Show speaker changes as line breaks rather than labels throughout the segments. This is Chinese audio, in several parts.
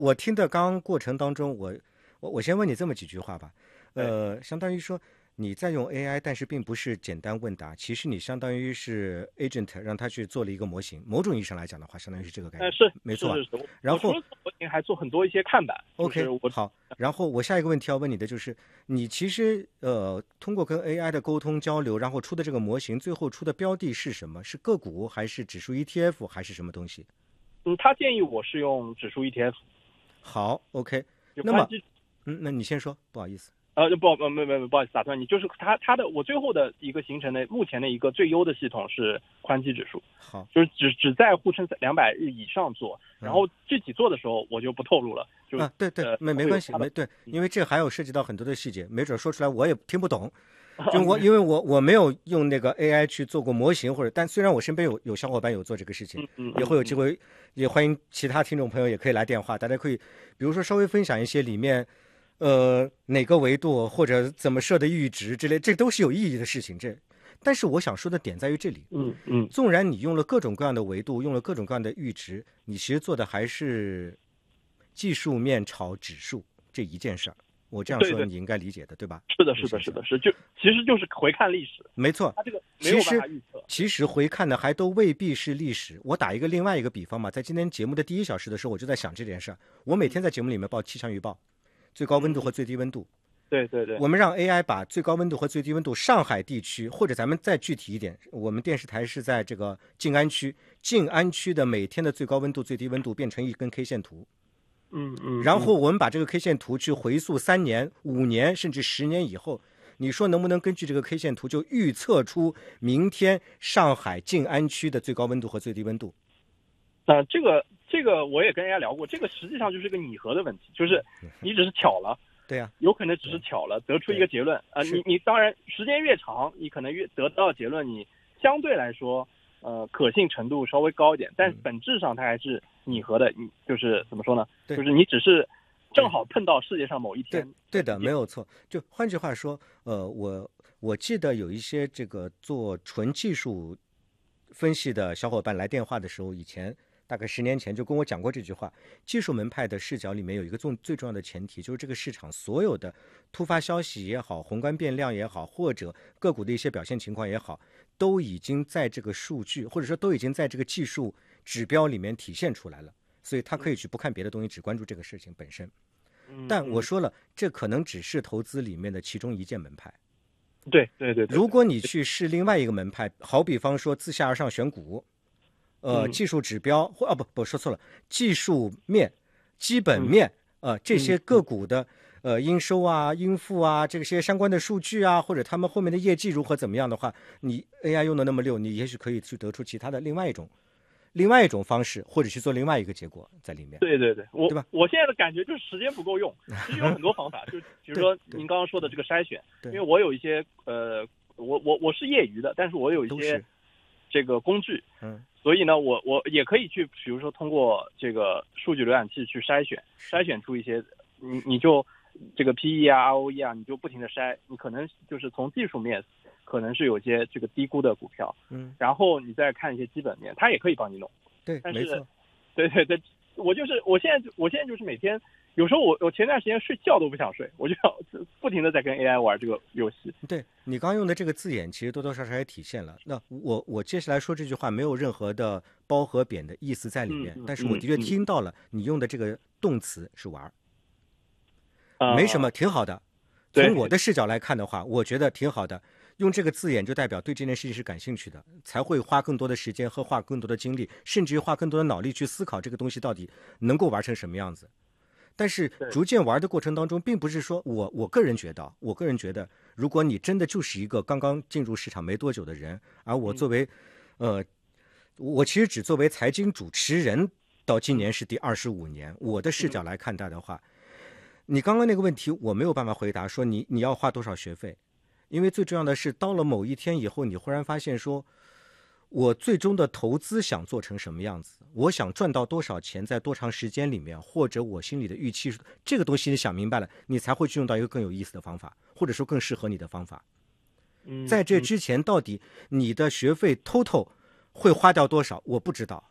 我听的刚刚过程当中，我先问你这么几句话吧，相当于说你在用 AI，但是并不是简单问答，其实你相当于是 agent 让他去做了一个模型，某种意义上来讲的话，相当于是这个概念，
是
没错。
是。
然后
我除了做模型，还做很多一些看板。
OK，好。然后我下一个问题要问你的就是，你其实通过跟 AI 的沟通交流，然后出的这个模型，最后出的标的是什么？是个股还是指数 ETF 还是什么东西？
他建议我是用指数 ETF。
好 ，OK。那么，那你先说，不好意思。
不好意思打断你，就是我最后的一个形成的目前的一个最优的系统是宽基指数。
好，
就是只在沪深200日以上做，然后具体做的时候我就不透露了。
对，没关系，对，因为这还有涉及到很多的细节，没准说出来我也听不懂。因为我没有用那个 AI 去做过模型，但虽然我身边有小伙伴有做这个事情，也会有机会，也欢迎其他听众朋友也可以来电话，大家可以比如说稍微分享一些里面哪个维度或者怎么设的阈值之类，这都是有意义的事情。但是我想说的点在于这里，纵然你用了各种各样的维度，用了各种各样的阈值，你其实做的还是技术面炒指数这一件事儿。我这样说你应该理解的，对吧？
是的，其实就是回看历史。
没错，
它这个没有办法预测。
其实回看的还都未必是历史。我打另外一个比方嘛，在今天节目的第1小时的时候，我就在想这件事儿。我每天在节目里面报气象预报，最高温度和最低温度。
对，
我们让 AI 把最高温度和最低温度上海地区，或者咱们再具体一点，我们电视台是在这个静安区的每天的最高温度最低温度变成一根 K 线图。然后我们把这个 K 线图去回溯3年、5年甚至10年以后，你说能不能根据这个 K 线图就预测出明天上海静安区的最高温度和最低温度？
这个我也跟人家聊过，这个实际上就是个拟合的问题，就是你只是巧了。
对呀，
有可能只是巧了得出一个结论啊。你当然时间越长，你可能越得到的结论，你相对来说可信程度稍微高一点，但本质上它还是拟合的。你就是怎么说呢？就是你只是正好碰到世界上某一天。
对的，没有错。就换句话说，我记得有一些这个做纯技术分析的小伙伴来电话的时候，以前大概10年前就跟我讲过这句话。技术门派的视角里面有一个最重要的前提，就是这个市场所有的突发消息也好，宏观变量也好，或者个股的一些表现情况也好，都已经在这个数据或者说都已经在这个技术指标里面体现出来了，所以他可以去不看别的东西，只关注这个事情本身。但我说了，这可能只是投资里面的其中一件门派。
对，
如果你去试另外一个门派，好比方说自下而上选股，技术指标不说错了，技术面、基本面，这些个股的应收啊、应付啊，这些相关的数据啊，或者他们后面的业绩如何怎么样的话，你 AI 用的那么溜，你也许可以去得出其他的另外一种方式，或者去做另外一个结果在里面。
对，对
吧？
我现在的感觉就是时间不够用，其实有很多方法，就比如说您刚刚说的这个筛选，因为我有一些我是业余的，但是我有一些这个工具，所以呢，我也可以去，比如说通过这个数据浏览器去筛选出一些，你就这个 PE 啊、ROE 啊，你就不停的筛，你可能就是从技术面可能是有些这个低估的股票，然后你再看一些基本面，它也可以帮你弄。
对，
但是
没错，
对，我现在就是每天。有时候我前段时间睡觉都不想睡，我就要不停的在跟 AI 玩这个游戏。
对，你刚用的这个字眼，其实多多少少也体现了。那我接下来说这句话没有任何的褒和贬的意思在里面，但是我的确听到了你用的这个动词是玩，没什么，挺好的。从我的视角来看的话，我觉得挺好的。用这个字眼就代表对这件事情是感兴趣的，才会花更多的时间和花更多的精力，甚至于花更多的脑力去思考这个东西到底能够玩成什么样子。但是逐渐玩的过程当中，并不是说我个人觉得，如果你真的就是一个刚刚进入市场没多久的人，而我作为，我其实只作为财经主持人，到今年是第25年，我的视角来看待的话，你刚刚那个问题我没有办法回答，说你要花多少学费，因为最重要的是到了某一天以后，你忽然发现说，我最终的投资想做成什么样子，我想赚到多少钱，在多长时间里面，或者我心里的预期，这个东西你想明白了，你才会去用到一个更有意思的方法，或者说更适合你的方法。在这之前，到底你的学费 total 会花掉多少，我不知道。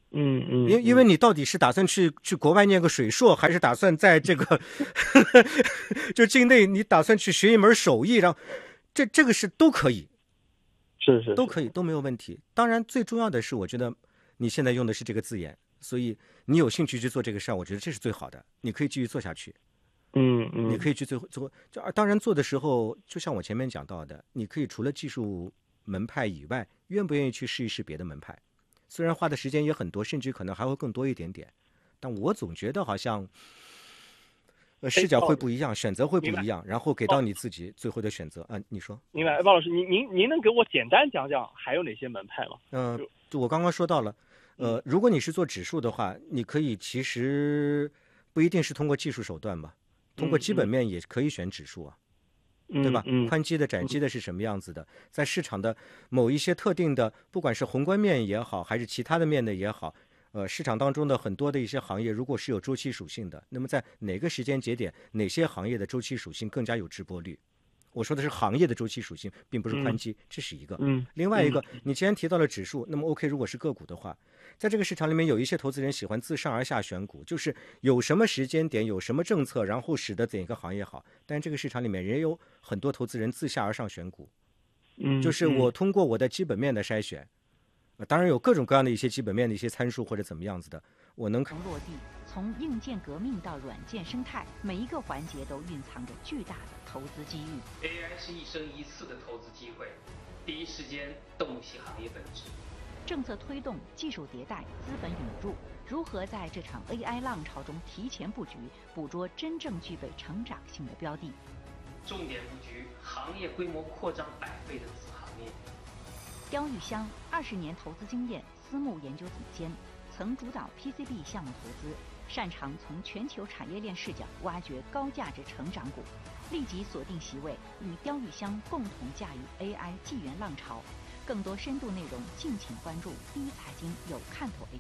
因为你到底是打算去国外念个水硕，还是打算在这个就境内你打算去学一门手艺，然后这个是都可以，
是
都可以，都没有问题。当然最重要的是，我觉得你现在用的是这个字眼，所以你有兴趣去做这个事儿，我觉得这是最好的，你可以继续做下去。你可以去做，当然做的时候，就像我前面讲到的，你可以除了技术门派以外，愿不愿意去试一试别的门派？虽然花的时间也很多，甚至可能还会更多一点点，但我总觉得好像视角会不一样，选择会不一样，然后给到你自己最后的选择啊。你说？
明白，鲍老师，您能给我简单讲讲还有哪些门派吗？
就我刚刚说到了，如果你是做指数的话，你可以其实不一定是通过技术手段嘛。通过基本面也可以选指数啊，对吧？宽基的、窄基的是什么样子的？在市场的某一些特定的，不管是宏观面也好，还是其他的面的也好，市场当中的很多的一些行业，如果是有周期属性的，那么在哪个时间节点，哪些行业的周期属性更加有直播率？我说的是行业的周期属性，并不是宽基，这是一个。另外一个，你既然提到了指数，那么 OK， 如果是个股的话，在这个市场里面有一些投资人喜欢自上而下选股，就是有什么时间点有什么政策，然后使得整个行业好。但这个市场里面也有很多投资人自下而上选股，就是我通过我的基本面的筛选，当然有各种各样的一些基本面的一些参数或者怎么样子的，我能
落地。从硬件革命到软件生态，每一个环节都蕴藏着巨大的投资机遇。
AI 是一生一次的投资机会，第一时间洞悉行业本质。
政策推动、技术迭代、资本引入，如何在这场 AI 浪潮中提前布局，捕捉真正具备成长性的标的？
重点布局行业规模扩张100倍的子行业。
刁玉香20年投资经验，私募研究总监，曾主导 PCB 项目投资，擅长从全球产业链视角挖掘高价值成长股。立即锁定席位，与刁玉香共同驾驭 AI 纪元浪潮。更多深度内容，敬请关注第一财经有看头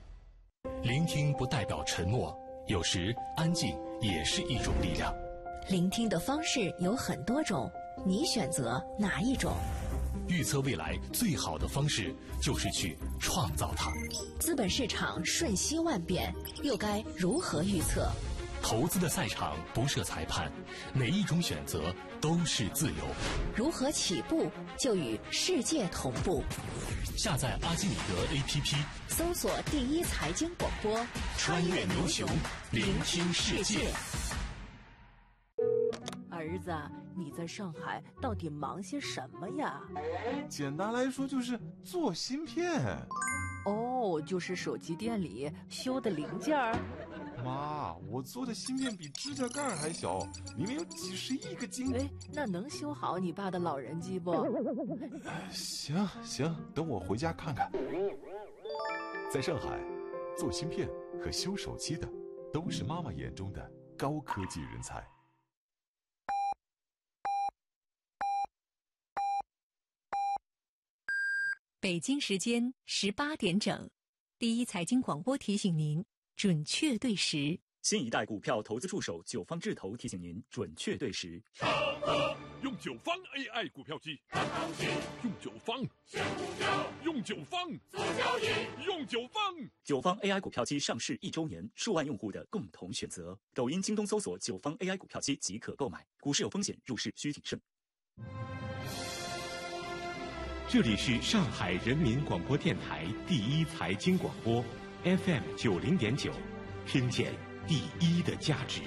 APP。
聆听不代表沉默，有时安静也是一种力量。
聆听的方式有很多种，你选择哪一种？
预测未来最好的方式就是去创造它。
资本市场瞬息万变，又该如何预测？
投资的赛场不设裁判，哪一种选择都是自由。
如何起步就与世界同步？
下载阿基米德 APP，
搜索第一财经广播，
穿越牛熊，聆听世界。
儿子，你在上海到底忙些什么呀？
简单来说就是做芯片。
哦，就是手机店里修的零件儿。
妈，我做的芯片比指甲盖还小，里面有几十亿个晶。
哎，那能修好你爸的老人机不？
行，等我回家看看。在上海，做芯片和修手机的都是妈妈眼中的高科技人才。
北京时间18点整，第一财经广播提醒您准确对时。
新一代股票投资助手九方智投提醒您准确对时。
用九方 AI 股票机，用九方选股票，用九方做交易，用九方。
九方 AI 股票机上市1周年，数万用户的共同选择。抖音、京东搜索九方 AI 股票机即可购买。股市有风险，入市需谨慎。
这里是上海人民广播电台第一财经广播 FM 90.9，听见第一的价值。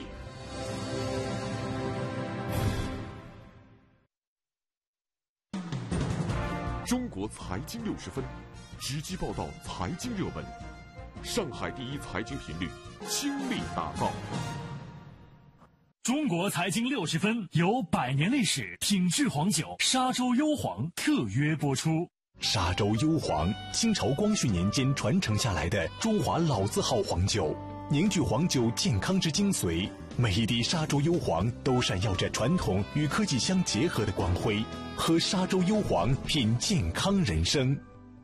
中国财经60分，直击报道财经热门。上海第一财经频率倾力打造。
中国财经60分由100年历史品质黄酒沙洲幽黄特约播出。
沙洲幽黄，清朝光绪年间传承下来的中华老字号黄酒，凝聚黄酒健康之精髓。每一滴沙洲幽黄都闪耀着传统与科技相结合的光辉。喝沙洲幽黄，品健康人生。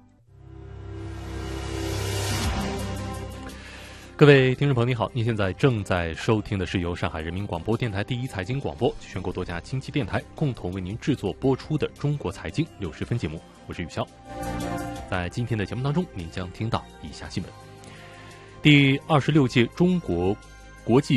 各位听众朋友，你好！您现在正在收听的是由上海人民广播电台第一财经广播、全国多家经济电台共同为您制作播出的中国财经60分节目，我是雨潇。在今天的节目当中，您将听到以下新闻。 第26届中国国际